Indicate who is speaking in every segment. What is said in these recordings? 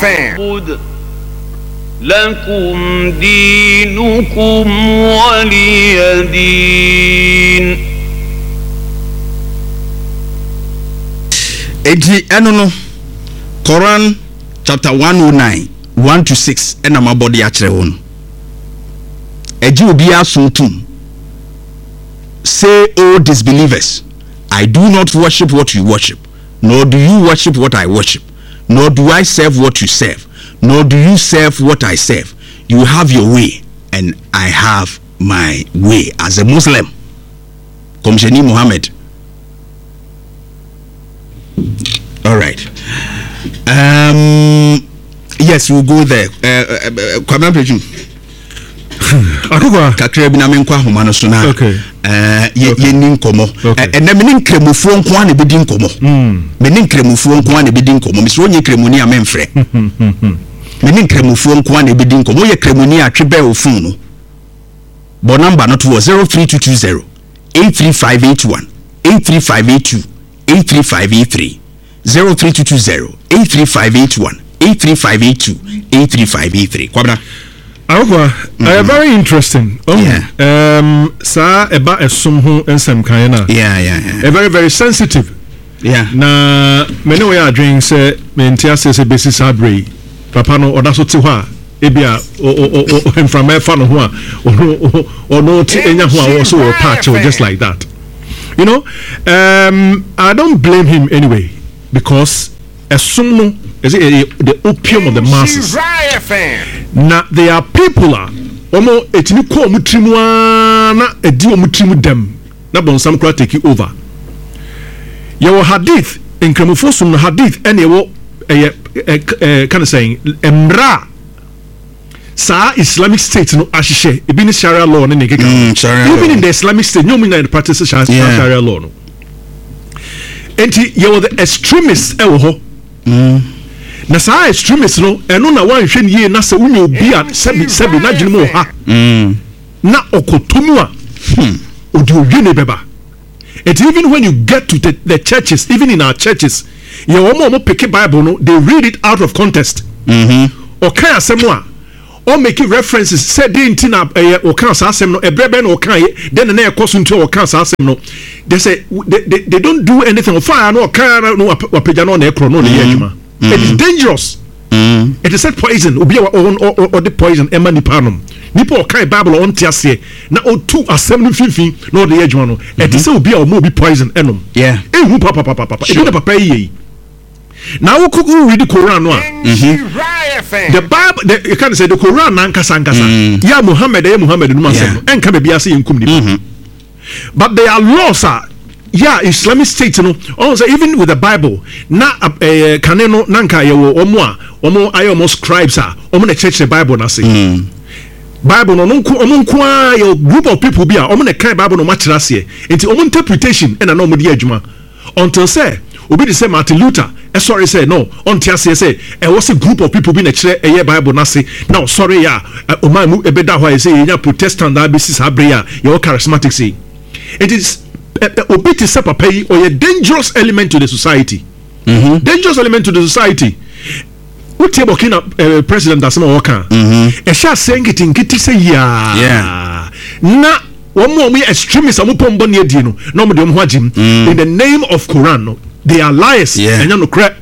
Speaker 1: لكم دينكم ولي دين.
Speaker 2: Eti enono Quran chapter 109 1 to 6 ena mabodi akere won. Eji obi asuntum. Say, O disbelievers, I do not worship what you worship, nor do you worship what I worship, nor do I serve what you serve, nor do you serve what I serve. You have your way, and I have my way. As a Muslim, Komsheni Muhammad. All right. Yes, we'll go there. Kwame Peju.
Speaker 3: Akugwa
Speaker 2: kakra bi na menkwa homa no so na ye ni nkomo ene me ni nkremufuo nko a na bedi nkomo me ni nkremufuo nko a na bedi nkomo me so onye kremuni a memfre me ni nkremufuo nko a na bedi nkomo ye kremuni a twebe ofun no bo number no to 03220 83581 83582 83583 03220 83581 83582 83583 kwabra.
Speaker 3: Very interesting. Sa eba esum ho ensem kan na.
Speaker 2: Yeah.
Speaker 3: Very very sensitive.
Speaker 2: Yeah.
Speaker 3: Na many we are drinking say mentia say basis abre. Papa no oda so ti ho a ebia o enframa fa no ho a o no ti enya ho a so o patch or just like that. You know, I don't blame him anyway because esum no is the opium of the masses. Now there are people omo etini ko omutrimu na edi omutrimu dem na bonsam kra take over. Your hadith in kremofosum no hadith ene wo kind of saying emra sa Islamic State no ahihye ebi ni Sharia law ne nekeka. Even in the Islamic State no mean that practice Sharia law no. Enti you the extremists ewo ho. Na saa extremists no eno na wan hwe nie na se unye obi a sebi na dwene mo ha na okotomu a odi owie ne beba. And even when you get to the churches, even in our churches, you almost pick a Bible no, they read it out of context. Okay, asemo or making references said intina or cancer asem no e brebe no kan then na ekoso nto or cancer asem no they say they don't do anything of fire no kan no wapeja no na ekro no ye adwuma. It is dangerous. It is said poison obi or the poison ema nipanum nipa o kai Bible on tiase na o tu asem no finfin no de adwuma no it is say obi o mo be poison enom ehu papa e be papa yi. Now we could read the Quran no the Bible you can say the Quran nankasa ya Muhammad no masem enka be biase yenkum nipa but there are laws Islamic State no also even with the Bible na kaneno nanka yewo omo ayo scribes omo na church the Bible na say Bible no nko a group of people be omo na kai Bible no matira se enti omo interpretation na no mo di adwuma until say obi dey say Martin Luther sorry say no until say was a group of people be na kire Bible na say now sorry o man mu ebeda ho say nya Protestant that basis abre your charismatic say it is obiti se papa yi or a dangerous element to the society. Dangerous element to the society. What table kina president asema waka sha saying it in kiti say na one more extremists amupombo ne adi no no mo de ho agim in the name of Quran no they are liars anya no kra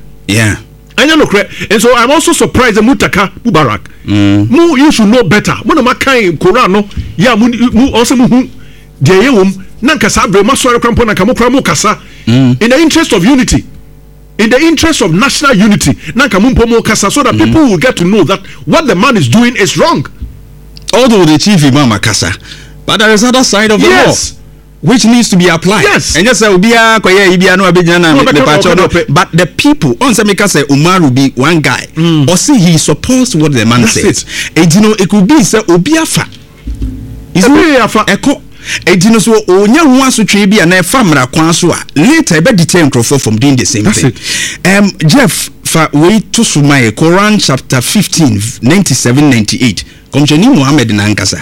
Speaker 3: and so I'm also surprised that Mutaka Mubarak you should know better mo no makai Quran no mu also mu de yewum nankasa abre masore krampo na kamokra mo kasa in the interest of unity, in the interest of national unity nanka mumpo mo kasa so that people will get to know that what the man is doing is wrong,
Speaker 2: although the chief imam kasa but there is other side of the law which needs to be applied. And just say obia koye ibia no abegina na but the people on say make say Umaru be one guy or see he supposed what the man says and you know it could be say obia fa is eko ejino so onya hu asotwe bia na famra kwan so a later e be detain crofo from doing the same thing. Jeff fa we to sumai Quran chapter 15 97-98 komjeni Muhammad na nkasa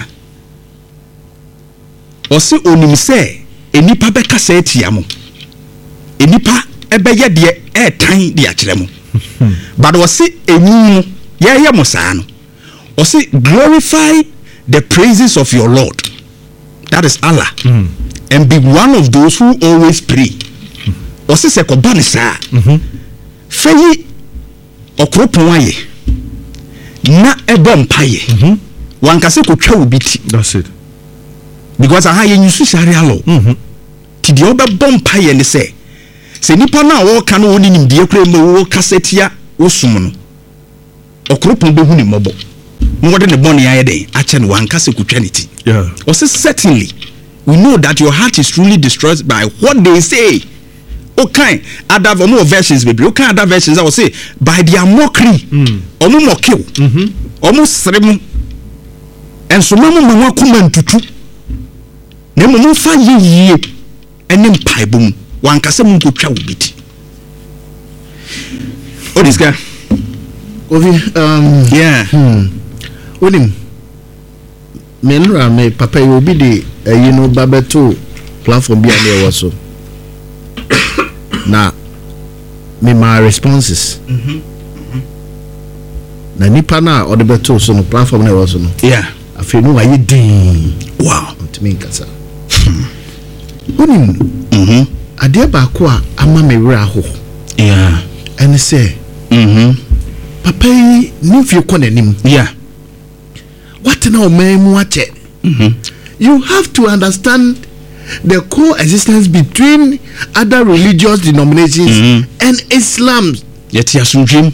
Speaker 2: osi onim se enipa be kasa etia mo enipa ebe ye de tan de akire mo but was see enu yeah mosano or see glorify the praises of your Lord, that is Allah, and be one of those who always pray. Or see se kobanisa feyi okroponwaye na ebompaye wankase kotwa obiti.
Speaker 3: That's it.
Speaker 2: Because I have you sharia law. Ti the other bompaye ne say se nipa na wo ka no woni nimdie kura mo wo kasetia wo sum no okropon be hu ni mobo mo de ne boni aye den a che no wankase kotwa ne ti.
Speaker 3: Yeah.
Speaker 2: Or say certainly we know that your heart is truly destroyed by what they say. Okay, other more versions baby. Okay, other versions I will say by their mockery. Omo mokiw. Omo srem. And so mama mo kuma ntutu. Na mo fa yiye enim paibum wankase mo kotwa obiti. Oh this guy.
Speaker 4: Yeah. Onim. Menra me papa you be the babeto platform bi ane waso. Na me my responses. Na nipa na odebeto so no platform na waso no.
Speaker 2: Yeah.
Speaker 4: Afi no ayi din.
Speaker 2: Wow.
Speaker 4: Ntimi nkasa. Onim. Ade ba ko a ama me wura ho.
Speaker 2: Yeah.
Speaker 4: And say. Papa yi ni fi ko nanim.
Speaker 2: Yeah.
Speaker 4: What now mu ache? You have to understand the coexistence between other religious denominations and Islam.
Speaker 2: Yeti asundwem.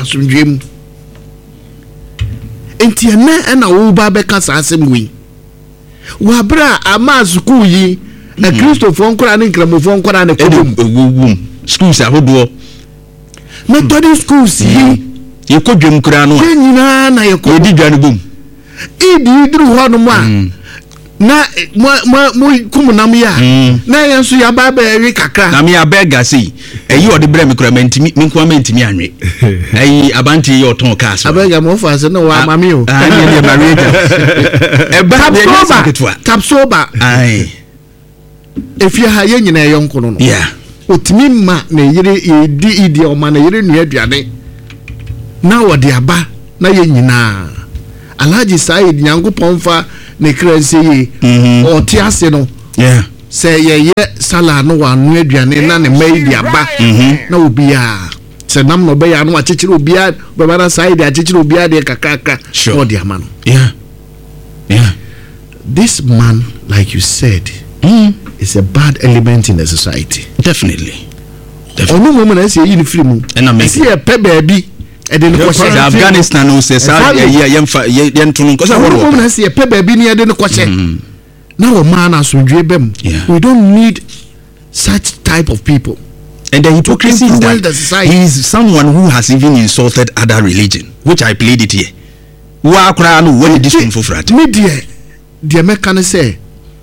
Speaker 4: Enti na wo ba be kasa asem wi. Wa bra ama school yi na Christopher nkora ne nkramofo nkora ne kodum.
Speaker 2: Schools ahodo.
Speaker 4: Methodist schools yi
Speaker 2: ye kodwem kura no.
Speaker 4: Nyina na ye ko
Speaker 2: di dwane bom.
Speaker 4: Idi dru ho no ma. Na mo kumunam ya na yenso ya ba ba ri kakra
Speaker 2: na me abega sei eyi ode bre me kura mentimi me nko mentimi anwe eyi abanti ye oton cars
Speaker 4: abega mo fa se na wa mami o
Speaker 2: ani ne marriage e ba de ni
Speaker 4: kapsoba
Speaker 2: ai
Speaker 4: efia ha ye nyina yonko no
Speaker 2: yeah
Speaker 4: otimi ma na yire idi o ma na yire nu aduane na wode aba na ye nyina Alhaji Said Nyankopon fa ne kranse yi o ti ase no
Speaker 2: yeah
Speaker 4: say ye sala no wa nu aduane na ne mai di aba na obia se nam no be ya no achechire obia baba na Said achechire obia de kakaka o di ama no
Speaker 2: yeah
Speaker 4: this man like you said is a bad element in the society.
Speaker 2: Definitely
Speaker 4: Onu mo na say yi ni free mu
Speaker 2: and make
Speaker 4: see e pe baabi e de no kwose
Speaker 2: Afghanistan no say sa ye ntunu ko sa
Speaker 4: wo na say e pe baabi ni e de no kwose na wo man asundwe bem. We don't need such type of people.
Speaker 2: And the hypocrisy is that he is someone who has even insulted other religion, which I played it here. Wa kura no when this one for frat
Speaker 4: me dear me can say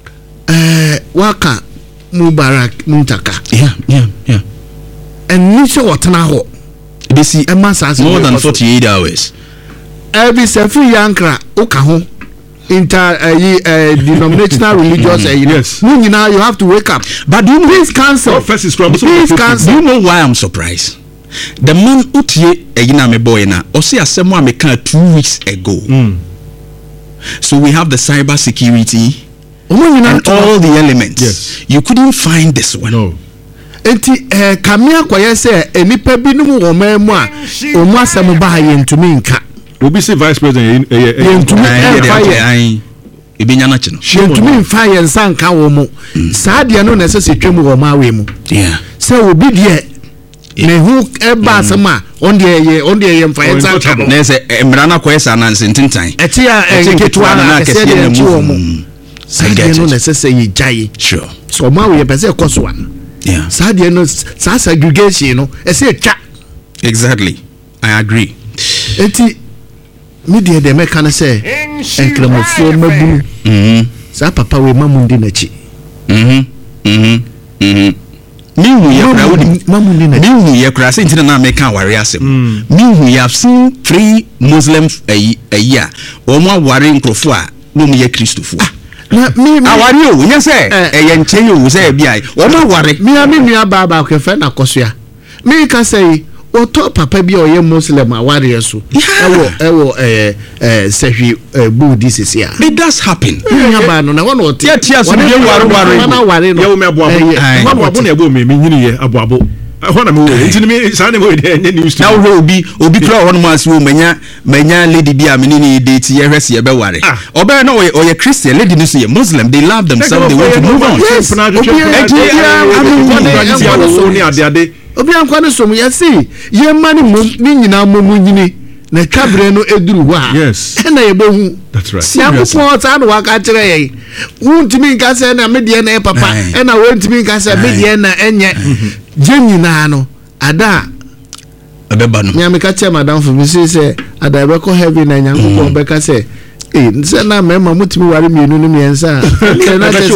Speaker 4: waka Mubarak Muntaka
Speaker 2: yeah
Speaker 4: and niche watana ho
Speaker 2: they see more than 48 hours
Speaker 4: every free yankra oka ho inter denominational religious
Speaker 3: yes
Speaker 4: now you have to wake up, but do you know this council
Speaker 2: do you know why I'm surprised? The man utie eyina me boy na osi asemo ameka 2 weeks ago. So we have the cyber security and all the elements.
Speaker 3: Yes.
Speaker 2: You couldn't find this one.
Speaker 3: No.
Speaker 4: Enti kamia kwaye se enipa binum wo mamu a omu asem ba ye ntumi nka
Speaker 3: obi se vice president
Speaker 4: ntumi
Speaker 2: ebinya na chino
Speaker 4: ntumi mfa ye nsa nka wo mu saade no na se twem wo ma we mu se obi de ne hu eba asema on de ye mfa ye nsa nka
Speaker 2: na se emra na kwaye sa na nsentintan
Speaker 4: eti a eketua na se de nchi wo mu saade no na se ye jai
Speaker 2: sure
Speaker 4: so ma we pese koso an
Speaker 2: yeah
Speaker 4: saade no sa segregation no e se twa
Speaker 2: exactly I agree
Speaker 4: eti media de make can say enkramofo mabu sa papa we mamu ndi na chi
Speaker 2: Mihu ye kra wodi
Speaker 4: mamu ndi na
Speaker 2: mihu ye kra se ntina na make aware asem mihu ye have seen 3 Muslim a o mo aware nkrofo a no me ye Christofo
Speaker 4: na mi
Speaker 2: aware o nya se ye nchen o se bia o mo aware
Speaker 4: mi nua baba ko fe na kosua mi ka say oto papa bi o ye Muslim aware so ewo sehwi budi sisia.
Speaker 2: It does happen.
Speaker 4: Nyaba no na wona ote
Speaker 2: tia so bi ware
Speaker 3: ye wo me aboabo na ebo me nyini ye aboabo hona me wo ntini me sa ne mo de news
Speaker 2: na wo obi kra ho no mas wo manya lady bi a menini date ye hwese ye be ware obe na o ye Christian lady ni so ye Muslim, they love themselves, they want to move on.
Speaker 4: Yes, obi ankwa ne som ye see ye mani mum ni nyina mum nyini na twabre no eduru ho a na ye behu.
Speaker 3: That's right.
Speaker 4: Si akopon ta no waka kire ye wuntimi nka se na medie na papa na wuntimi nka se medie na enye je nyina no ada
Speaker 2: abeba no
Speaker 4: nya me ka che madam for me say ada be ko heaven na nyankopon be ka se nse na mema mutimi ware mienu no miensa na say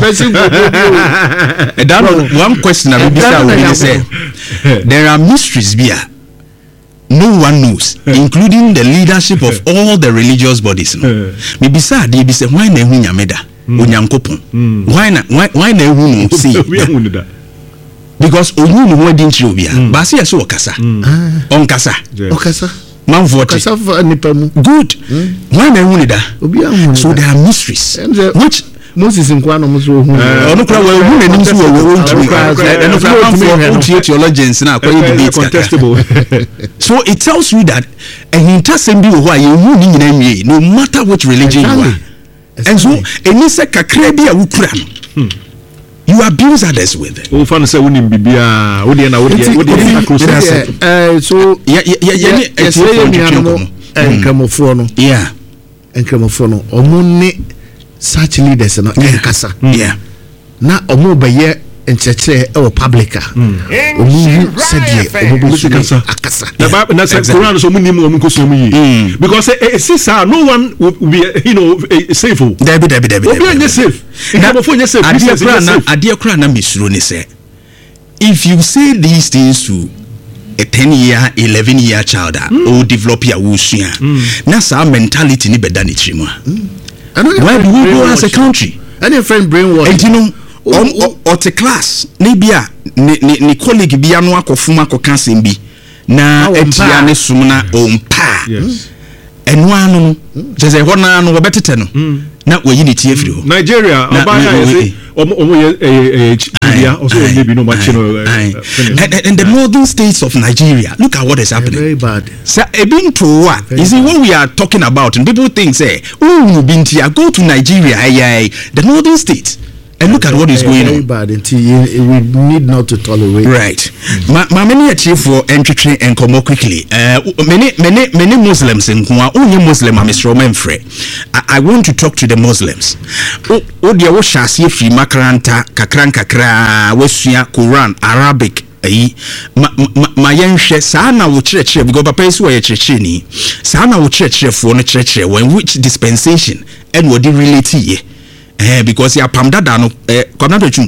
Speaker 2: one question I will say there are mysteries here no one knows, including the leadership of all the religious bodies. Maybe sad, they be say why na ehu nyameda onyankopon why na ehu no see because onu no wadin chi obia ba say so okasa okasa man vote good why na ehu da so there are mysteries which
Speaker 4: Moses nkwano muso hu
Speaker 2: ono kra wa hu nanim so wo eno kra for theologians na kwa debate contestable. So it tells you that a hintasem bi wo ho aye hu ni nyina nwie no matter which religion you are. And so eni se kakra bi a wo kura no you abuse others with it.
Speaker 3: O fan say wonim bibia wo de na wo de
Speaker 4: so
Speaker 2: enkramofo
Speaker 4: no enkramofo no omunne such leaders no enkasa na omo baye enchechre e publica omu sedie omu kasa akasa
Speaker 3: na ba na say Quran so munim omu koso mu yi because sisa no one will be safe.
Speaker 2: Debi
Speaker 3: obi anye safe na before anye safe
Speaker 2: adie kra na mesuro ni say if you say these things to a 10-year 11-year child or develop your wusua na sa mentality ni beda ni chimo. Where do we go as a country?
Speaker 4: Any friend brainwash.
Speaker 2: And you know, or the class, maybe ni colleague bi anu akofuma akokanse bi na etia ne sumna ompa.
Speaker 3: Yes.
Speaker 2: Enu anu jeze ho na anu obetete no. Na weyi ni tie firi ho.
Speaker 3: Nigeria abaya say omo ye also maybe no much
Speaker 2: and the northern states of Nigeria, look at what is happening.
Speaker 4: Very bad.
Speaker 2: So you see what we are talking about and people think say go to Nigeria the northern states and look at what is going on.
Speaker 4: Very bad. We need not to tolerate.
Speaker 2: Right. Many achieve for entry and come more quickly. Many Muslims in only Muslim are Mr. Omenfre. I want to talk to the Muslims. Dear Washasi free makranta kakra Western Quran Arabic. My young sana wo church because papa is where church ni sana wo church for no church when which dispensation and what the relate because ya pam dada no kwamna twetun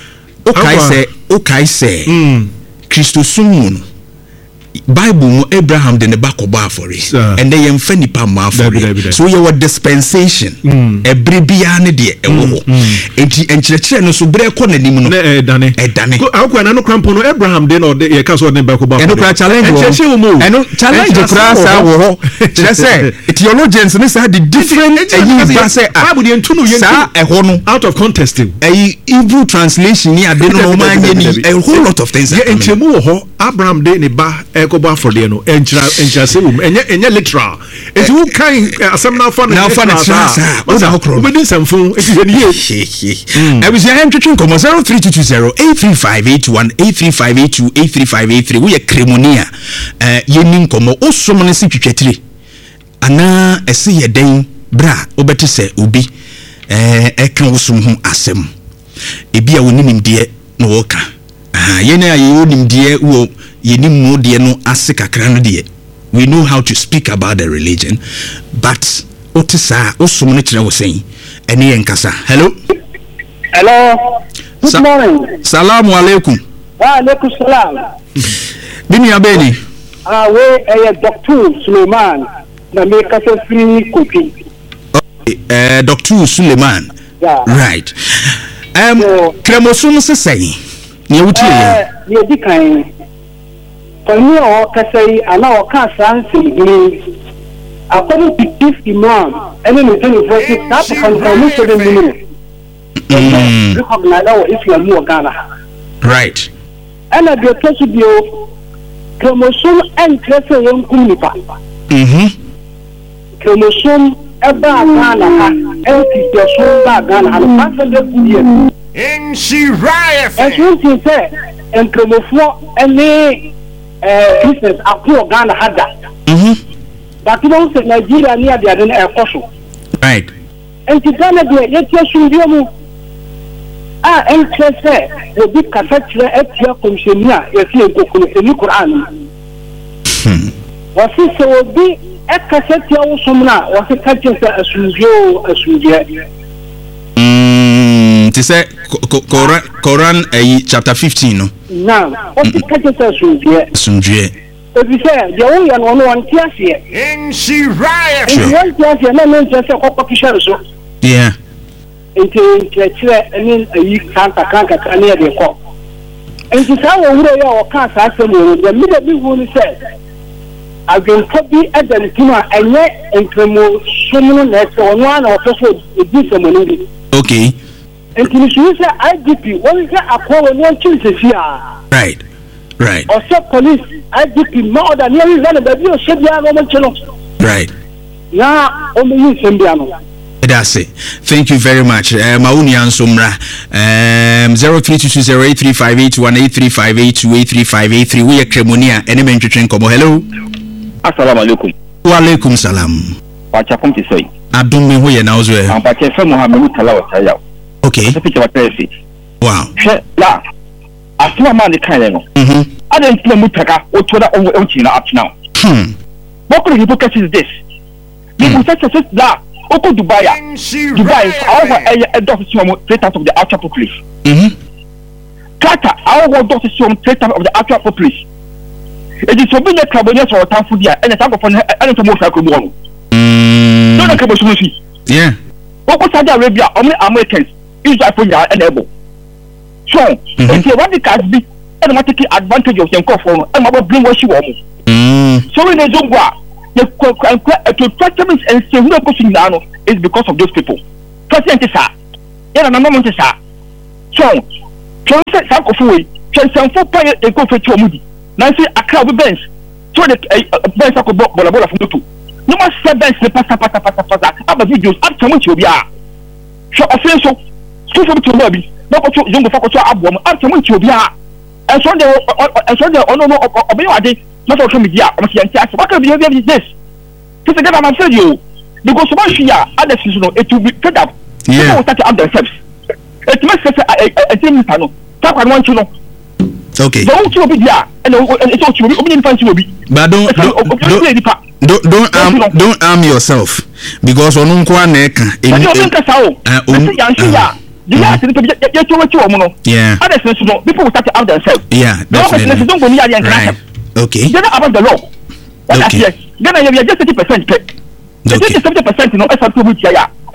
Speaker 2: okay say Christo sumu no Bible Abraham de ne bakoba for it and they yemfa nipa ma for it so you what dispensation every bia ne de ewo enti enkyerekere no so bre ko nanim no
Speaker 3: edane akwa na no krampo no Abraham de no de ye ka so de bakoba for
Speaker 2: eno kra challenge eno challenge kra sa wo ho kire say theologians ne say the different ba say
Speaker 3: Bible de ntu no ye
Speaker 2: sa eho no
Speaker 3: out of context
Speaker 2: Hebrew translation ni ade no ma anye ni a whole lot of things
Speaker 3: ye entemu wo ho Abraham de ne ba ekoba for de no encha se enye literal enti wo kan asem na fa
Speaker 2: na trasa o da hokro
Speaker 3: we din samfun enti ye
Speaker 2: ye I was here twetwe komo 032208358183582 83582 we kremonia ye nin komo osom ne se twetwetire ana ese ye den bra obete se obi eka osom ho asem ebi a wonim de no woka ye na ye wonim de wo yenim de no ase kakra no de we know how to speak about the religion but otisa osom no kire wo sen ene ye nkasa hello
Speaker 5: good morning
Speaker 2: salamu alaikum
Speaker 5: wa alaikum salam
Speaker 2: bini abeni
Speaker 5: we Dr. Suleiman na me kasa free copy
Speaker 2: Dr. Suleiman right kremosun se sen ne wutie
Speaker 5: ye di kan ɔne ɔkasa ana ɔka sanse according to chief imam ɛne ne mpanyinfoɔ sɛ saa papa no sɛ dɛm mu no recognize wɔ Islam wɔ Ghana
Speaker 2: right
Speaker 5: ɛna deɛ ɛtɔ so bio kromosom ɛnkyerɛ sɛ yɛnkum nipa kromosom ɛbaa Ghana ha ɛntisosom baa Ghana ha no 500 years ɛso nti sɛ nkramofoɔ ɛne Christians akɔ Ghana ha da but you don't say Nigeria near the other air
Speaker 2: right
Speaker 5: and to Ghana yet you and say the big cassette at your commissioner if you go to the Quran was it so be a cassette also was a catcher as you
Speaker 2: to say Quran chapter 15 no
Speaker 5: now what the catcher as you if you say the only one tears here in Shiraya one tears here no just a competition so
Speaker 2: yeah
Speaker 5: into I mean you can't near the cop and to say we are cast as the middle people said I've been copy at the Tima and yet and someone that's on one or so this
Speaker 2: okay
Speaker 5: and to say IGP what is that a call on one choices here
Speaker 2: right
Speaker 5: or so police IGP more than nearly one of the you should be a
Speaker 2: right
Speaker 5: now only you Sembiano.
Speaker 2: That's it. Thank you very much. Mauni Ansumra 03220835818358283583. We are Cremonia element to train como hello.
Speaker 6: Assalamu alaikum.
Speaker 2: Wa alaikum salam.
Speaker 6: Wacha kumti soy.
Speaker 2: Adum me hoye na ozwe.
Speaker 6: Ampache fe Muhammadu talawa tayaw.
Speaker 2: Okay.
Speaker 6: Picha watesi.
Speaker 2: Wow.
Speaker 6: La. Asma man the kind no. I didn't play mutaka o toda o china up now. What kind of hypocrisy is this? People such as that Oko Dubai our doctors from 3/4 of the actual population. Qatar our doctors from 3/4 of the actual population. It is forbidden the Carbonians or Tanfudia and the type of an most alcohol. Don't come
Speaker 2: yeah.
Speaker 6: What was Saudi Arabia? Only Americans Israel for your enable. So if you want the cash be and taking advantage of your phone and my bring what you want. So in the Zungwa to treatment and say who are pushing down is because of those people. President is a moment is so Sankofu, some 4 point a go for Chomudi. Nancy a crowd of bench. So the bench of Bola from the two. No more 7 the pata other videos up to which you are. So official, so from to lobby, no young Focus album up to which you are. And so they no not social media, what kind of behavior is this? To forget about you because once you are other seasonal, it will be fed up. People will start to have themselves. It must say a team panel. Talk on one channel.
Speaker 2: Okay.
Speaker 6: Don't you be there and it's all you be in fancy will be.
Speaker 2: But don't arm yourself because on unqua neck in yeah.
Speaker 6: Other seasonal people will start to have themselves.
Speaker 2: Yeah, definitely.
Speaker 6: Don't go near the right.
Speaker 2: Okay.
Speaker 6: They're not about the law. Okay. Then you are just 30%. Okay. 70%, you know, as I told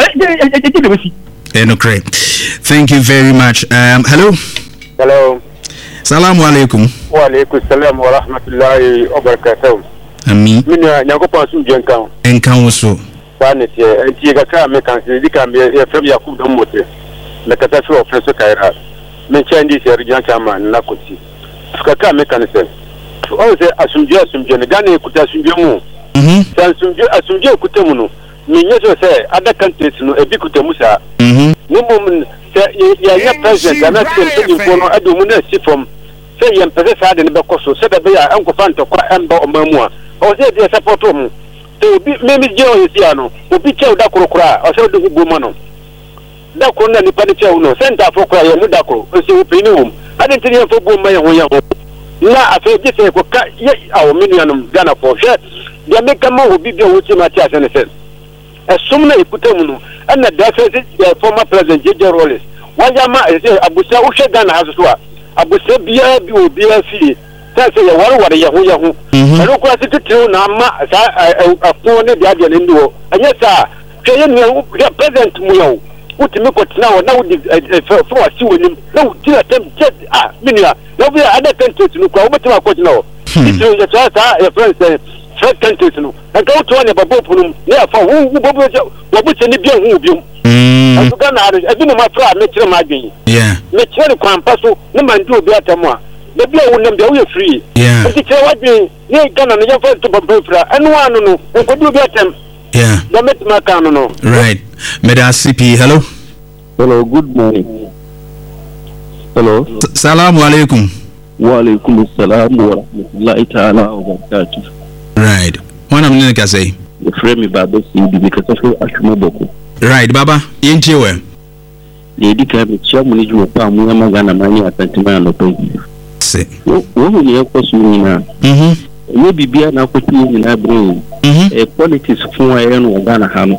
Speaker 6: you,
Speaker 2: no, great. Thank you very much. Hello.
Speaker 7: Hello.
Speaker 2: Salamu alaikum.
Speaker 7: Wa alaikum salam wa rahmatullahi wa barakatuh.
Speaker 2: Ami.
Speaker 7: Mina nyango pa su jenkan.
Speaker 2: Enkan so.
Speaker 7: Bani tie enti ga ka me kan si ka me e fam yakub don mote. Me kata fi ofenso kaira. Me chandi se region chama na koti. Fuka ka me kan se. O se asumje ne gane kuta asumje mu. Asumje kuta mu no. Me nyeso se other countries no ebi kuta musa. Ni mum ya president na se ni ko no adu mu na si from say yem pese sa de ne be koso se da be ya anko fanto kwa emba o mamu a o se de support mu to bi me mi je o yesi ano obi che da korokora o se do gbo ma no da ko na ni pa ni che no center for kwa ye mu da ko o se wo pe ni wo ade tiri fo gbo ma ye ho ya ho na afi je se ko ka ye awo minuanum Ghana for sure de me ka ma obi bi o ti ma ti asene se esumna ikuta no na da se former president J.J. Rawlings wajama abusa wo hwe Ghana haso so a abusa bia bi obi afi say ye ware ye ho eno ko asititu na ma sa afo ne dia dia ne ndo anya sa hwe ye president mu yo utimi ko tina wo na wo for wasi wonim na wo tina tem minua na bi ada country no ko wo betima ko tina wo It's a friend said, Fred Kent's no. I go to one about Bopulum, therefore, who was any being who you. I began I didn't know my friend, Mitchell Maggie.
Speaker 2: Yeah.
Speaker 7: Mitchell Quampasso, no man do better more. The blow will be free.
Speaker 2: Yeah.
Speaker 7: But it's what being, you can on your first to Bopra, and one no, and could do better.
Speaker 2: Yeah.
Speaker 7: The Metmacano.
Speaker 2: Right. Meda CP, hello.
Speaker 8: Hello, good morning. Hello.
Speaker 2: Salamu alaikum.
Speaker 8: Wa alaikum assalam wa rahmatullahi ta'ala wa barakatuh.
Speaker 2: Right. One of them can say.
Speaker 8: The frame Baba Sidi because of Ashmoboko.
Speaker 2: Right, Baba. Yenchi we.
Speaker 8: Lady Cabin Chamuni Jupa Muyamagana Mani Atantima no pay.
Speaker 2: Say.
Speaker 8: Woman here was Unina. Maybe be an opportunity in our brain. A politics for Iron or Ghana Ham.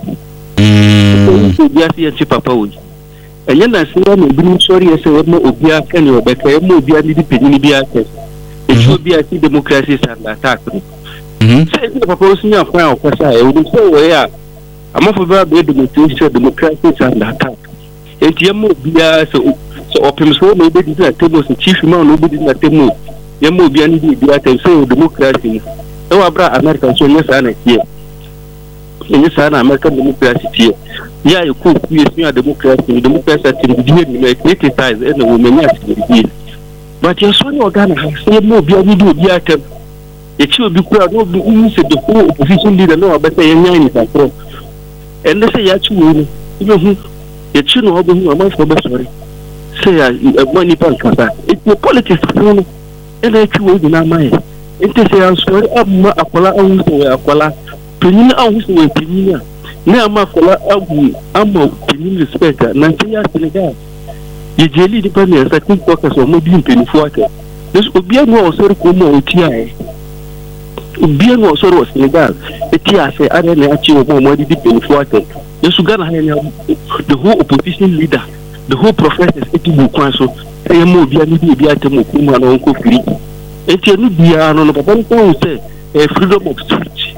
Speaker 8: Yes, Papa. And then I say, I'm sorry, I say, Obia can you back? I will be a little bit. It should be a democracy and attack. Say, proposing your fire of Pasa, I would say, where I'm off about the democracy and attack. It Yamo be so open so maybe this is a table, chief man, nobody in a table. Yamo be any idea, so democracy. So I brought American, so yes, I'm here. In this American democracy. Yeah, you could be a democracy, democracy criticize any woman. But your son organ has said no, be a video, be a temp. It should be proud, no, be the whole opposition leader, no, but say, and they say, actually, it should not be a month for best. Say, money bank, it's the politics, and I choose in our mind. It is a story of Aquala, Penina, also Penina. Now, my color, I'm a respect, Nancy Senegal. You jelly dependence, I think, workers are moving penny water. This would be a more sort of como TI. Be a more sort of Senegal. The TI say, I don't know, actually, more penny water. This would the whole opposition leader, the whole professors, it council, I am more be a Mukuma and Uncle Free. It's a new piano, but one say a freedom of speech.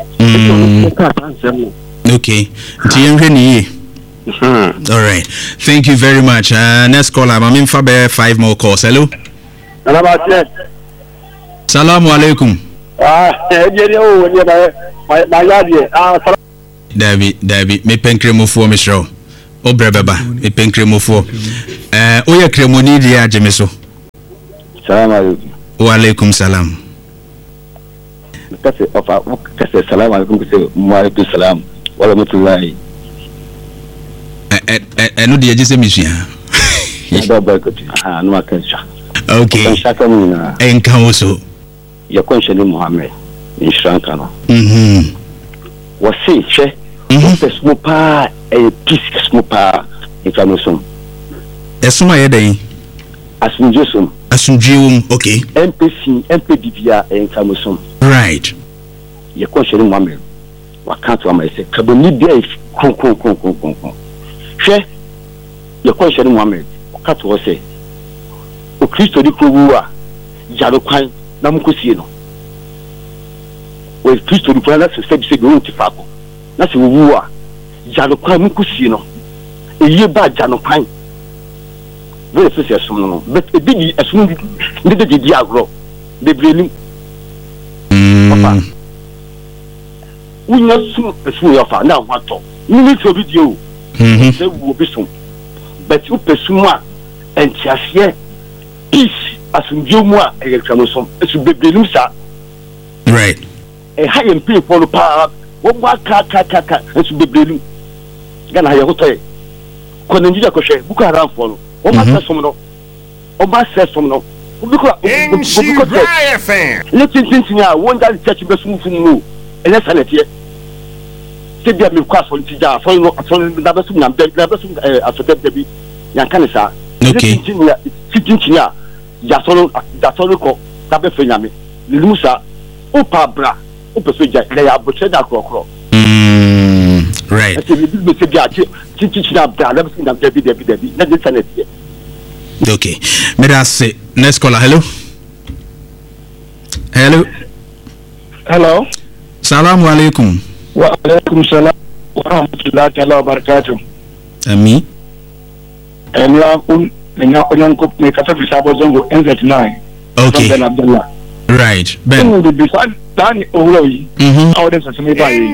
Speaker 2: Okay. All right. Thank you very much. Next caller, I'm in for 5 more calls. Hello. Salamu alaikum. David, me penkremo for Mr. Obrebeba, me penkremo for. Oya kremoni dia jemeso.
Speaker 8: Salam alaikum.
Speaker 2: Wa alaikum salam.
Speaker 8: Kase salam alaikum kase mualaikum salam. Wala mutulahi.
Speaker 2: No dia jese misia.
Speaker 8: No akancha.
Speaker 2: Okay. Enkawoso.
Speaker 8: Ya konsheni Muhammad in Sri Lanka no. Wasi che. Pesmo pa peace pesmo pa information.
Speaker 2: Esuma yeden.
Speaker 8: Asunjesum.
Speaker 2: Asunjium, okay.
Speaker 8: MPDBA information.
Speaker 2: Right.
Speaker 8: Ya konsheni Muhammad. Wakanto amese kaboni bia kon. She ya konsheni Muhammad. Wakato wo se o Kristo di kowu a jaro kwan na mkosie no. O Kristo di kwan na se go ntifako. Na se wu a jaro kwan mkosie no. Eye ba jaro kwan. Very serious no. But e bi asum ndi di agro. Bebrelu. Papa. Unya su ya fa na wato. Ni so video. Se wo biso. But u pesuma entiasie peace asunjomu a electromosom esu bebrelum sa.
Speaker 2: Right.
Speaker 8: Ha yem pe for pa wo ba ka esu bebrelum. Gana ya hotoy. Ko Nigeria ko hwe buku haram for no. O ma sesom no. O ma sesom no. Buku fan. Let's think ya one that church besum fumu. Ele sanete. Tebia me kwa for tija for no na besum na besum asodeb bi yan kanisa.
Speaker 2: Okay.
Speaker 8: Tinya ya solo ko ta be fenyame limusa o pa bra o pe soja le ya boche da krokro.
Speaker 2: Right.
Speaker 8: Ati bi be se bia tinya bra na be na debi na de sanet.
Speaker 2: Okay. Medase next caller. Hello. Salamu alaikum.
Speaker 9: Wa alaikum salam wa rahmatullahi wa barakatuh.
Speaker 2: Ami.
Speaker 9: Enya onyanko me kasa fisabo zongo NZ9.
Speaker 2: Okay.
Speaker 9: Abdullah.
Speaker 2: Right. Ben.
Speaker 9: Who would be fine? Danny Oloy. How does it make by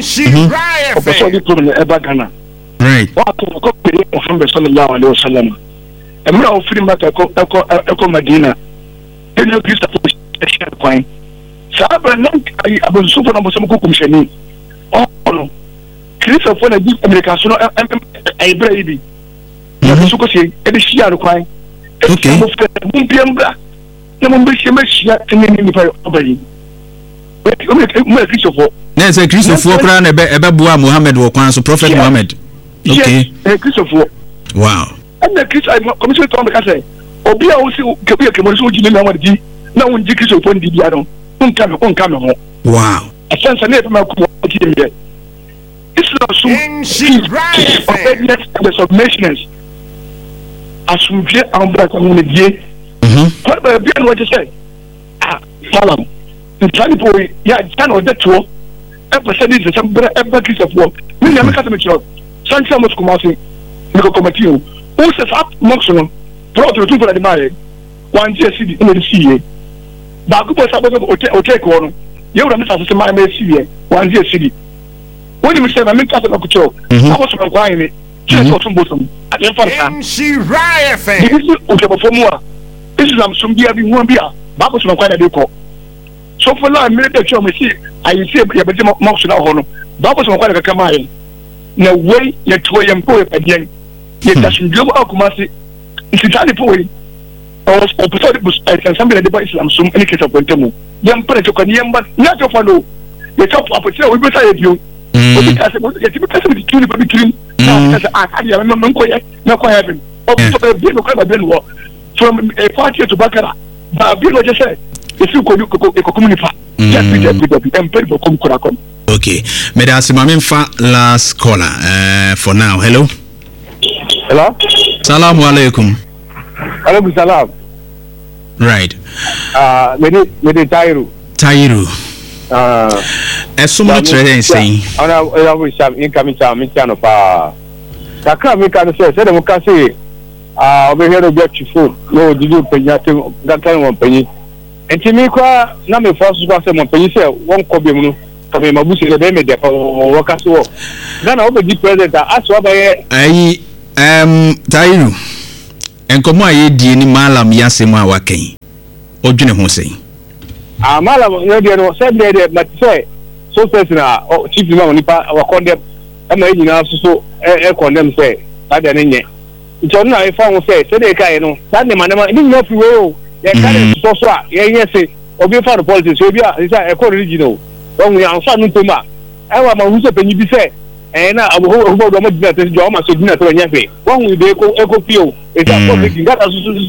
Speaker 9: Ghana?
Speaker 2: Right.
Speaker 9: What Muhammad sallallahu alaihi wasallam. And we are offering back Echo Medina. Then you give the coin. Sabra, I was super number some cookum. Oh, no. Chris of one of the Americans, a baby. So, and she are requiring. Okay.
Speaker 2: There's a Christopher Crown, a Babua Muhammad or Prophet Muhammad. Okay.
Speaker 9: Christopher.
Speaker 2: Wow.
Speaker 9: And the Chris, I'm commissioned to the Casa. Obia also could be a commercial Jimmy. No one did Chris upon the Diano. Don't come home.
Speaker 2: Wow.
Speaker 9: A sense of never my it's not so the submissions as we get on back on the day. What you say? Salam. The Chinese boy, yeah, channel that tour. Percentage of some better piece of work. We never cut them job. San Samus Kumasi, Nico Comatio. Who says up maximum? Brought to the married. 1 year city in the CA. Bakuba Sabbath or take one. You don't miss my CA. 1 year city. When you say I mean Catholic control, I was requiring it. Just for some bottom. At the front. She riot. This is some beer being one beer. Babos from quite a deco. So for now, I made the show. I see a bit of motion of honor. Babos from quite a camine. No way, yet to a poet again. Yet that's in global Kumasi. It's entirely poet. Or somebody at the Islam, some any case of Pentemu. Young Preto can yam, but not to follow. The top of a we beside you. Because the tune between I remember not quite having. From a party to Baccara, but just said, if you could communicate, and pay for Kumkuracom.
Speaker 2: Okay, Medas Maminfa, last caller for now. Hello.
Speaker 9: Hello.
Speaker 2: Salaam alaikum.
Speaker 9: Alaikum salam.
Speaker 2: Right.
Speaker 9: With
Speaker 2: Tairu. As so much saying,
Speaker 9: I wish I'm incoming to Michano. Takra Mikan says, I don't say. Over here to get your food. No, did you pay that kind of penny? And to me, number first was a penny, one copy from my bush in the Bemede or workers. Then I'll be present. Ask what I Tairu and come my Dini Malam Yasima Waki or Junior Hossein. Malam, no, said there, but say, so personal or chief Nipa or condemn. I'm aging also so condemn say, I didn't. John, I found say, they can Sunday, man, I didn't know if you will. They can't so, yes, or be for the politics, so is a original. When we are San Toma, I want my who's up and you say, and I will hold on to John, so dinner to a yappy. One will be echo peel. It's a public that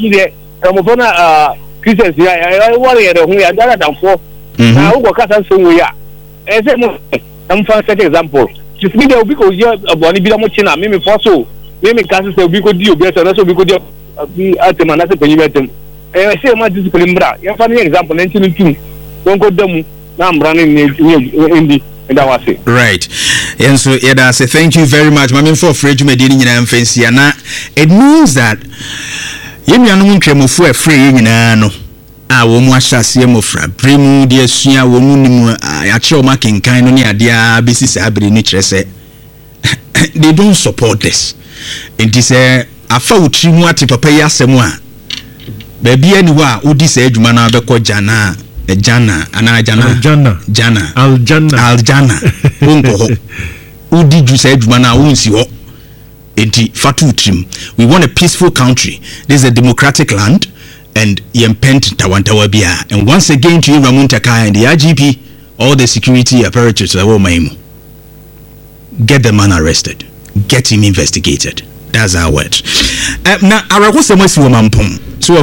Speaker 9: as Christians, I worry at home, I got down for. I will cut us some way. As I'm for set example. Just me because you're a body be much in a mimi for so. Maybe Cassis will be good deal better, also because you at them and that's a penny better. And I say my discipline, bra. You have an example, 19 don't go down. Now I'm running in the and that was it. Right.
Speaker 2: And so, yeah, I say thank you very much. I'm for free to medini and fancy. And it means that you know, I'm for free in no. I will watch a CMO Primu, dear Sia, woman, I show marking kind of near dear business. They don't support this. It is a fault to papa yasemwa. Baby anywhere, Udi said, Jumana Beko Jana, Jana, Aljana, Unko. Udi you said, Jumana Unsio. Enti Fatu Trim. We want a peaceful country. This is a democratic land, and Yempent Tawantawabia. And once again to Ramuntaka and the IGP, all the security apparatus are all maimu. Get the man arrested. Get him investigated. That's our word. Now, I was a Muslim mampum. So,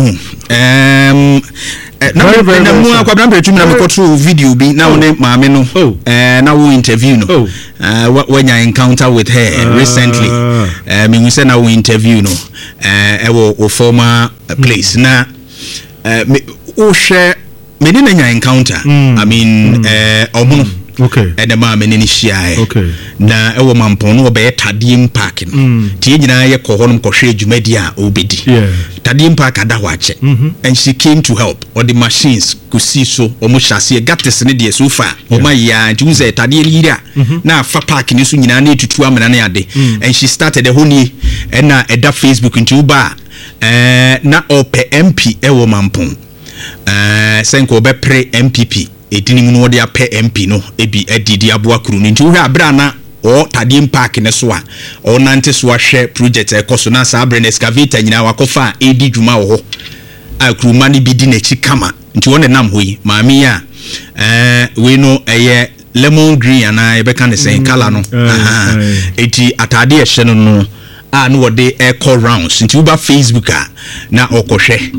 Speaker 2: now through video be now name Mameno. Now we interview no. When I encounter with her recently, we said now we interview no. Our former place. Now, we share. Me didn't encounter. I mean, ɛna ma me ne hyiae na ɛwɔ mampɔn no ɔbɛyɛ Tadium Park no tie nyinaa yɛ kɔ hɔnom kɔhwɛ adwumadi a obedi Tadium Park ada hɔ akyɛ and she came to help or the machines kusi so ɔmo hyase gates ne deɛ so fa ɔma ya nti unse Tadium yira na fa park ne so nyinaa na etutu amena na ade and she started the honi ɛna ɛda Facebook nti uba na ɔpɛ MP ɛwɔ mampɔn senko obepre MPP edinimu no de apɛ MP no ebi adidi aboa kuru nti wo hwa abra na o Tadium Park ne so a o nante so ahwɛ project ekoso na sa abre na excavator nyina wakofa edi dwuma wo ho akuru mani bi di na chi kama nti won nam hoyi maami a we no eye lemon green ana e beka ne sen color no eti atade e hye no a no wode echo rounds nti uba Facebook a na okohwɛ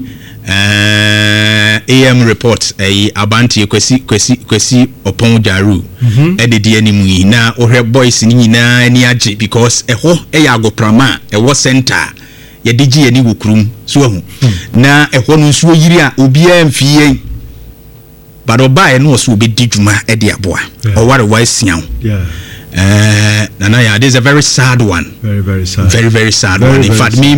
Speaker 2: AM report abanti kwesi opon jaru ededi animu yi na ohwe boys ni nyina ani age because eho agoprama ewo center ye digi ani wokurum so ahu na eho no nso yiri a obi amfie but oba no so obedi dwuma ede aboa oware wa sian Nana, this is a very sad one. Very sad. Very sad very, one. In fact, me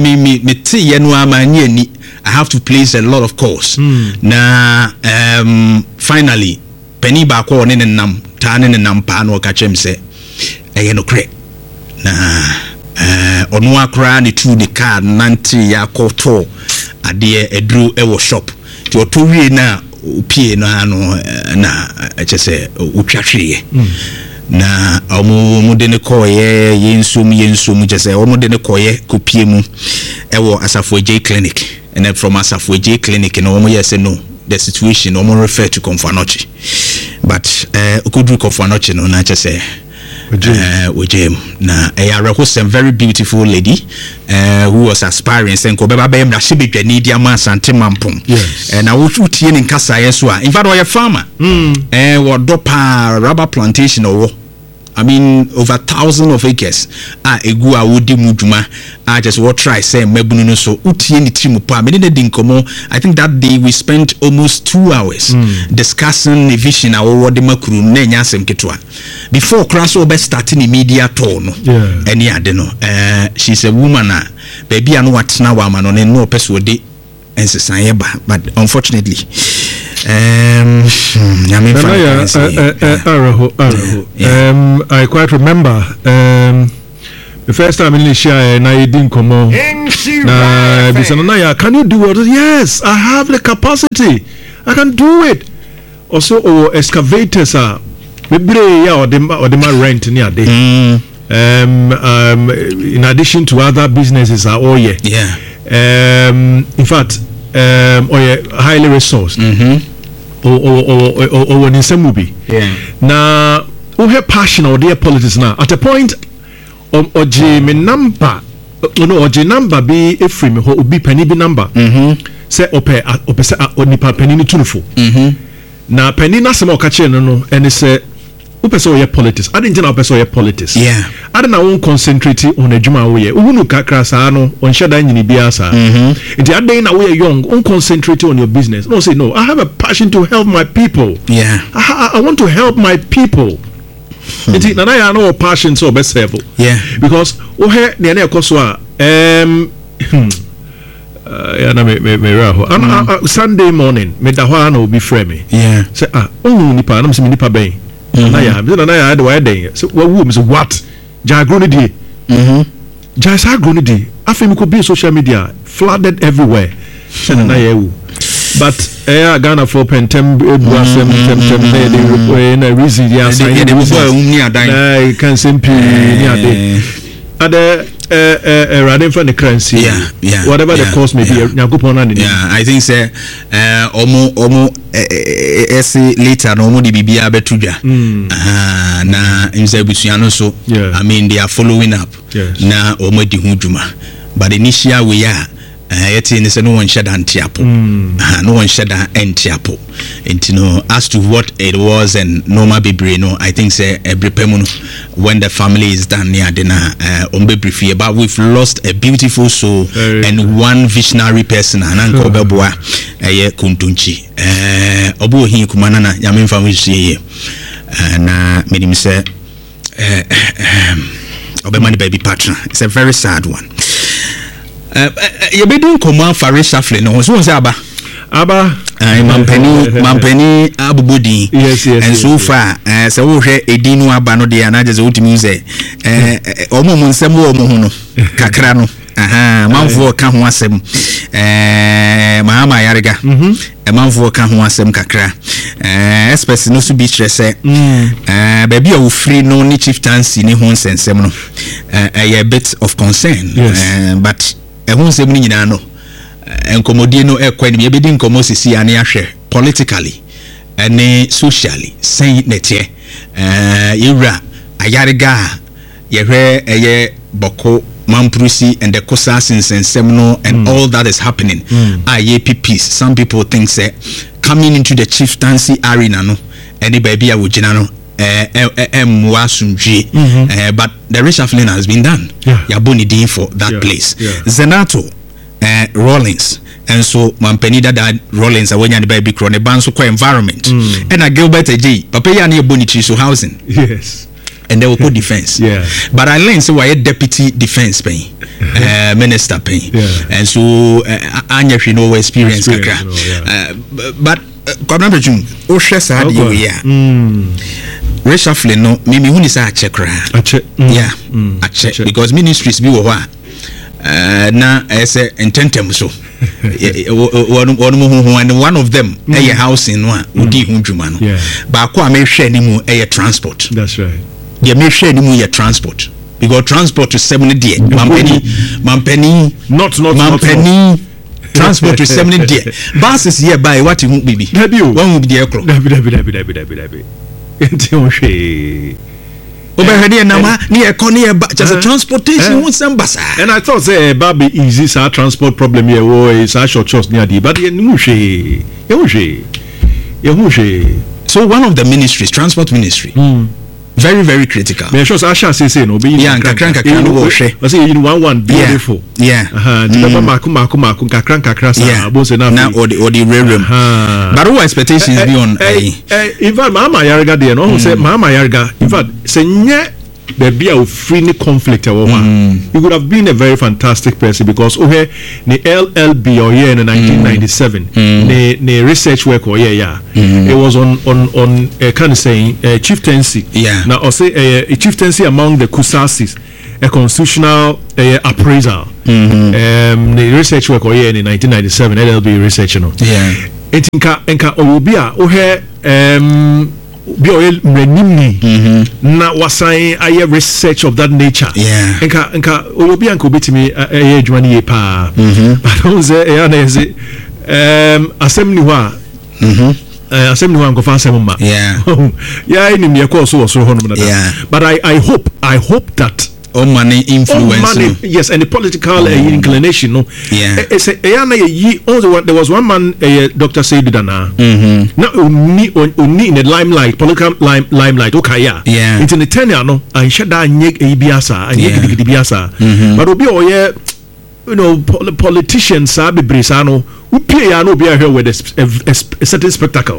Speaker 2: I have to place a lot of calls. Na finally, penny back on in nam turning and nam pan or catch him say, no cre. Na onwa kra ni tu the car nanti ya koto adie edru ewo shop. Ti otori na upie na no na say utwahwe. Na omo de ne koye yensum jese omo de ne koye kopie mu ewo Asafo J clinic and then from Asafo J clinic no omo yes no the situation omo refer to Komfanochi but okudru Komfanochi no na jese Ojem na a some very beautiful lady who was aspiring saying ko beba bem na shibidwa ni dia ma Asante Mampong na wo tie ni nkasa yeso a in fact we farmer wo dopa rubber plantation owo I mean over 1,000 of acres egu a wodi mudwuma just what try say mabunu no so utie ni trimu pa me ne dinkomo I think that day we spent almost 2 hours discussing the vision our de makuru na nya asem ketwa before class obe starting the media tour no any ade no she's a woman baby anu watena wa ma no ne no person de ensesan ye ba but unfortunately
Speaker 3: I quite remember the first time in Asia na idin komo na bisanaya can you do it? Yes, I have the capacity, I can do it. Also excavators are bebre ya or the rent ni ade in addition to other businesses are all in fact highly resourced or when in some movie na who have passion or their politics now at a point or Jimmy number no or number be a free me or be penny be number say ope say onipa penny ni tunfo na penny na some okache no and say person your politics I didn't know person your politics I don't know concentrate on a juma we unu kakra sa no on shada nyini bia sa it I dey na we young on concentrate on your business no say no I have a passion to help my people I want to help my people it na ya no passion so best help because o he na na ekoso a na me raho Sunday morning me da ho na obi frame me say nipa na me nipa ben na ya the way dey so wo so what jagro die just agro die afemi ko be social media flooded everywhere na ya wu but Ghana for pentem ebuasem temtem na reason ya say the ni adan can simple ni ade ade running for the currency whatever the cost may be I think say omo later no mo di bibia betudwa na imse busuano so I mean they are following up na omo di hudwuma but initial we are yet in no one shed antiapo no one shed antiapo and you know as to what it was and normal bebre no I think say every pemuno when the family is done near dinner briefly but we've lost a beautiful soul and one visionary person ananko beboa kuntunchi obo hin kumana na nyame family
Speaker 2: na menim say Obemani baby partner. It's a very sad one. You be doing command for reshuffling. No, so say Abba. Mampeni Abubudi.
Speaker 3: Yes.
Speaker 2: And so far, so we hear Edinu Abano de Anaja Zutimi say, Omo Munsemo Mono, Kakrano. Manfo ka ho asem Mahama Yarega manfo ka ho asem kakra especially no so bi kire se baby a wo free no ni chieftaincy ni ho nsensem no a bit of concern. But ho nsem ni nyina no enkomodie no ekwa ni be di nkomo sisi ane ahwe politically and socially say netie yewra Ayarega yehwe eye boko Mamprusi and the Kosasins and Semno and all that is happening. IAPPs. Some people think say coming into the chieftaincy arena no any baby a wujinano but the reshuffling has been done. Yaboni din for that place. Zenato Rollins and so Mampenida that Rollins awanya the baby crone banso kwa environment and a Gilbert AJ Papa yani bonichi so housing.
Speaker 3: Yes.
Speaker 2: And they will put defense. But I learned so why deputy defense paying, minister paying, and so Anya she no experience. But come on, June. Oh, stress had you reshuffling no. Mimi who is a check a check because ministries be what. Na as a intentem so. One of them a house in one udi hunjumano. But kwa me share ni mu a transport.
Speaker 3: That's right.
Speaker 2: You may share your transport because transport to 70 days. Mampeni, not Mampeni. Transport to 70 days. Buses here by what you won't be. One will be the aircraft. Just a transportation with some bus.
Speaker 3: And I thought say Baby easy our transport problem here. Oh, it's a short choice near the but
Speaker 2: so one of the ministries, transport ministry. Very, very critical.
Speaker 3: Me sure Asha say no be
Speaker 2: kakran no
Speaker 3: I say you one beautiful. Kakran sa bo say na
Speaker 2: or the rerum. But what expectations be on
Speaker 3: in fact Mama Yarga there no say Mama Yarga in fact say nye baby a free ni conflict he would have been a very fantastic person because the LLB or year in 1997 the research work or it was on kind of saying chieftaincy now I say a chieftaincy among the Kusasis a constitutional appraisal the research work or year in 1997 LLB research it inka obia be oil renimni na wasan aye research of that nature nka obi anko betimi aye adwuma ye pa but don't say na say assembly wa assembly wa nko fa asem ni me call so hono na but I hope that
Speaker 2: money influence
Speaker 3: yes and the political inclination it's there was one man Dr. Seydi Dana now only in the limelight political limelight into the tenure no and shada nyek biasa and nyek biasa but obi politicians are bebresa no who pay no be here with a certain spectacle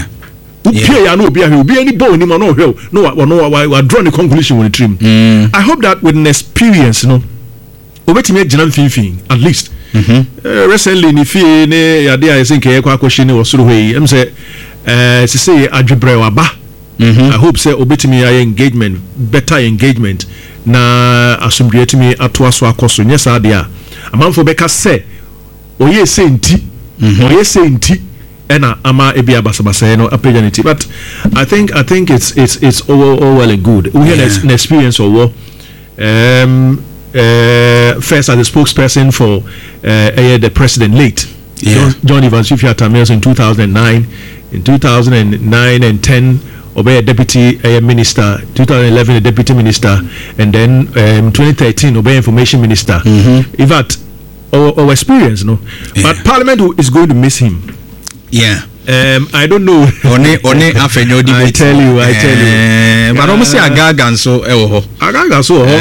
Speaker 3: be any ball no draw the conclusion with the dream. I hope that with an experience obetime agina mfimfin at least recently ni fie ne yade I think e kwa question was suru hwe em say say adwebre waba I hope say obetime engagement better engagement na asumdwetime ato aso akoso nyesa ade a amanfo beka say oye senti ena ama ebia basabasa no apaganity but I think it's all well and good we had an experience or first as the spokesperson for the president late John Evans Fiata Mills in 2009 and 10 obey a deputy minister 2011 a deputy minister and then 2013 obey information minister if that our experience but parliament is going to miss him I don't know.
Speaker 2: One afenyo di.
Speaker 3: I tell you.
Speaker 2: But almost say agaga so ho.
Speaker 3: Agaga so ho.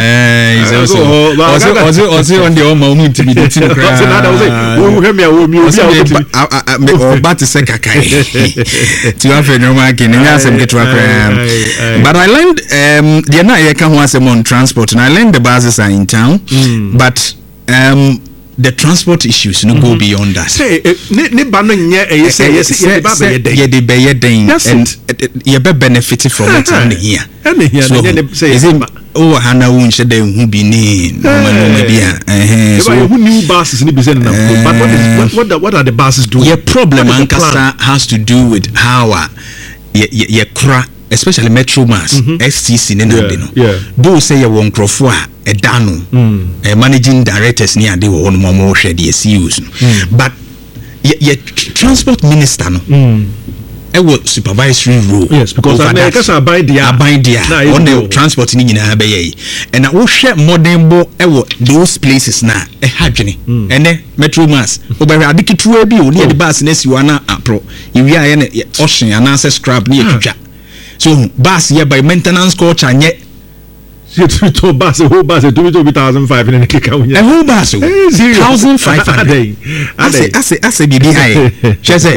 Speaker 2: Also on the omo mu intimidate no cry.
Speaker 3: Wo hwe me wo mi
Speaker 2: o bat se kakai. Ti afenyo ma kin nya asem ketwa cry. But I learned the na ye ka ho asem on transport and I learned the buses are in town. But the transport issues no go beyond that.
Speaker 3: Say ne ba no nye yes ye ba be ye den
Speaker 2: and ye be benefit from it in here. So is it hana won she dey hu bi ni no bia
Speaker 3: so who new buses ni be say na but what are the buses doing?
Speaker 2: Your problem ankasa has to do with how ye kra especially Metro Mass STC ne na de no do say ye won krofo a edano managing directors ni ade wo no mo hwe de CEOs but ye transport minister no supervisory role.
Speaker 3: Yes, because Americans are buying their
Speaker 2: on the transport ni nyina be ye and wo hwe modern bo those places na hadwene ene Metro Mass obere adiketua bi oni de bus na siwa na apro iwi aye na ocean anase scrap ni etwa so bus here by maintenance culture nye
Speaker 3: to bus a whole bus 2,500 in the kick out.
Speaker 2: A whole bus 1,500. I say bibi high. She say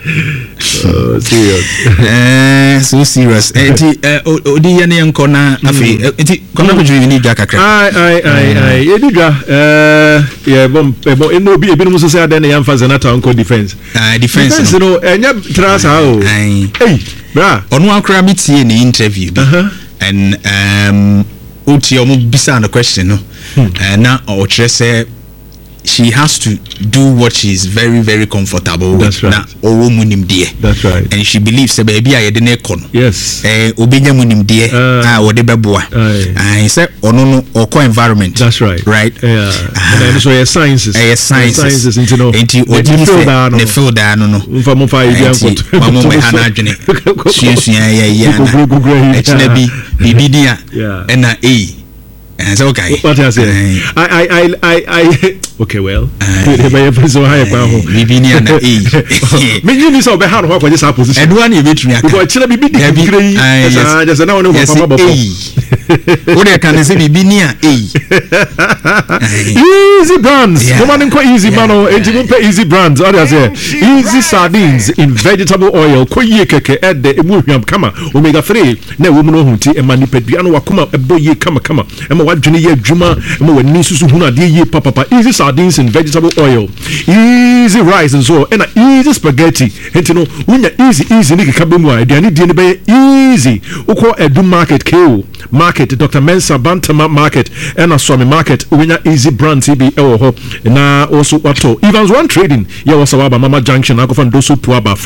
Speaker 2: serious. So serious. Odi yane yanko na afi. Eti kona kujui ni jaka kra.
Speaker 3: Ai. Edidra. Yeah, bom. Eno bi ebi no so say ade na yamfa zenata onko defense.
Speaker 2: Defense.
Speaker 3: No, enya trans how. Hey, bra.
Speaker 2: Onu akra bi tie ni interview bi. And Uti omo bisa the question no. Na o say she has to do what she's very very comfortable with. Na owo munim die.
Speaker 3: That's right.
Speaker 2: And she believes say baby ayede na ekon.
Speaker 3: Yes.
Speaker 2: Obenya munim die wo de beboa. I say ono no oko environment.
Speaker 3: That's right.
Speaker 2: Right?
Speaker 3: Yeah. And so sciences.
Speaker 2: Sciences
Speaker 3: into no.
Speaker 2: Enti odi ne field da no.
Speaker 3: Mfa fa ibi ankot.
Speaker 2: Mamo me hana adwene. Sunsua ya. Echina bi bibi dia. Na and so okay.
Speaker 3: What I say? I okay well. So high
Speaker 2: Bibi na
Speaker 3: me you need so be hard work for this position.
Speaker 2: Edwan e betumi aka.
Speaker 3: Because chira bibi dey. Just now no go papa babo.
Speaker 2: What they can say bibi ni a
Speaker 3: Easy brands. No man ko easy man o enti pay easy brands. What I say? Easy sardines in vegetable oil. Ko ye keke e de emu hwam kama omega 3 na wo mu no hunti e mani pedua no wakoma e boye kama wadwene ye adwuma ema wani susu hunu ade ye papa. Easy sardines in vegetable oil, easy rice and so and easy spaghetti enti no unya easy ni keka bemu aduane die ne be easy uko edu market Dr. Mensa Bantama market and Aswami market unya easy brand TB ewo ho na also wato Evans One Trading ye wasawaba Mama Junction akofan dosu puaba